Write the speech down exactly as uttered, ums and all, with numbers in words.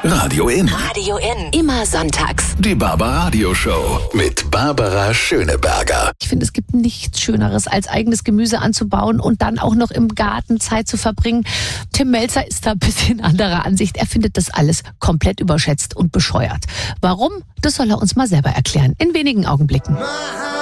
Radio In. Radio In. Immer sonntags. Die Barbaradio Show mit Barbara Schöneberger. Ich finde, es gibt nichts Schöneres, als eigenes Gemüse anzubauen und dann auch noch im Garten Zeit zu verbringen. Tim Melzer ist da ein bisschen anderer Ansicht. Er findet das alles komplett überschätzt und bescheuert. Warum? Das soll er uns mal selber erklären. In wenigen Augenblicken.